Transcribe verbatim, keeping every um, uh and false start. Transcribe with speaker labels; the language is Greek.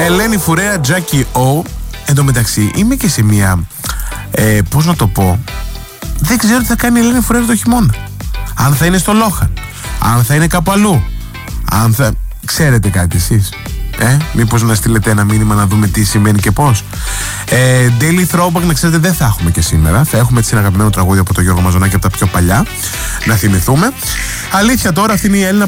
Speaker 1: Ελένη Φουρέα, Τζάκι Ο. Εν τω μεταξύ είμαι και σε μια ε, πώς να το πω, δεν ξέρω τι θα κάνει η Ελένη Φουρέα το χειμώνα. Αν θα είναι στο Λόχαν, αν θα είναι κάπου αλλού, αν θα... Ξέρετε κάτι εσείς? Ε, μήπως να στείλετε ένα μήνυμα να δούμε τι σημαίνει και πώς. ε, Daily Throwback, να ξέρετε, δεν θα έχουμε και σήμερα. Θα έχουμε έτσι ένα αγαπημένο τραγούδι από τον Γιώργο Μαζονάκη, από τα πιο παλιά, να θυμηθούμε. Αλήθεια τώρα, αυτή είναι η Έλληνα